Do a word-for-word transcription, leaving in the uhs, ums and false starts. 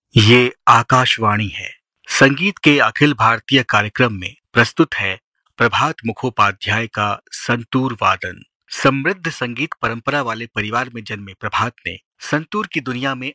ये आकाशवाणी है। संगीत के अखिल भारतीय कार्यक्रम में प्रस्तुत है प्रभात मुखोपाध्याय का संतूर वादन। समृद्ध संगीत परंपरा वाले परिवार में जन्मे प्रभात ने संतूर की दुनिया में